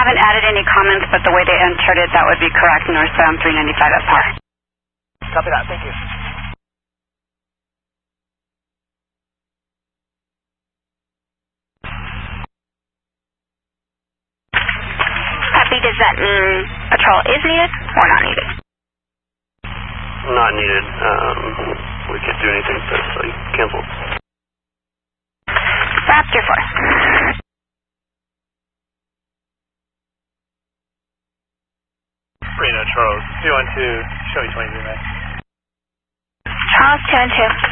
haven't added any comments, but the way they entered it, that would be correct. Northbound 395 at par. Copy that. Thank you. Copy. Does that mean patrol is needed or not needed? Not needed. We can't do anything, so it's like canceled. Raptor 4. Reno, Charles, 212, show me 23 minutes. Charles 212.